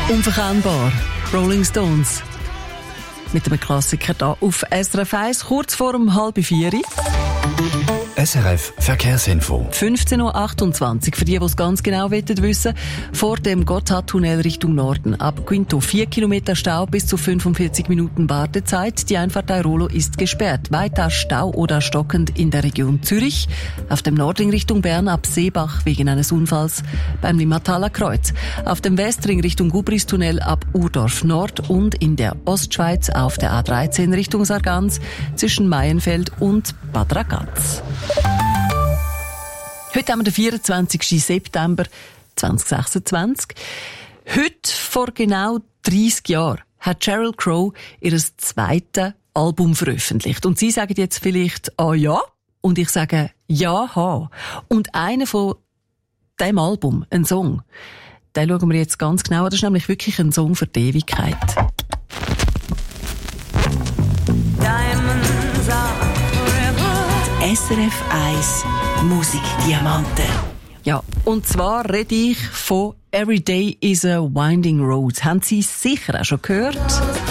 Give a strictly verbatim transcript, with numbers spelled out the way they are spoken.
Unverkennbar. Rolling Stones. Mit einem Klassiker hier auf S R F eins, kurz vor um halb vier. S R F Verkehrsinfo. fünfzehn Uhr achtundzwanzig. Für die, die es ganz genau wissen wollen, vor dem Gotthardtunnel Richtung Norden. Ab Quinto vier Kilometer Stau bis zu fünfundvierzig Minuten Wartezeit. Die Einfahrt Airolo ist gesperrt. Weiter Stau oder stockend in der Region Zürich. Auf dem Nordring Richtung Bern ab Seebach wegen eines Unfalls beim Limmataler Kreuz. Auf dem Westring Richtung Gubristunnel ab Urdorf Nord und in der Ostschweiz auf der A dreizehn Richtung Sargans zwischen Maienfeld und Bad Ragaz. Heute haben wir den vierundzwanzigsten September zweitausendsechsundzwanzig. Heute vor genau dreissig Jahren hat Sheryl Crow ihr zweites Album veröffentlicht. Und Sie sagen jetzt vielleicht, ah ja? Und ich sage, ja, ha. Und einer von diesem Album, ein Song, den schauen wir jetzt ganz genau an. Das ist nämlich wirklich ein Song für die Ewigkeit. Diamonds are forever. S R F eins Musikdiamanten. Ja, und zwar rede ich von Every Day is a Winding Road. Haben Sie sicher auch schon gehört?